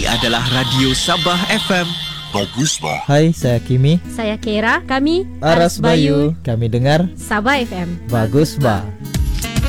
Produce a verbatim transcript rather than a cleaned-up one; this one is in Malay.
Ini adalah Radio Sabah F M. Bagus, Bah. Hai, saya Kimi. Saya Kera. Kami Aras Bayu. Kami dengar Sabah F M. Bagus, Bah.